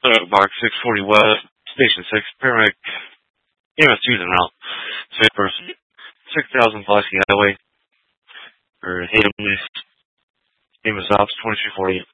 Mark 640 West, Station 6, paramedic, EMS 2's en route. Safe person, 6000 Pulaski Highway, or Hayden Police, EMS Ops 2240.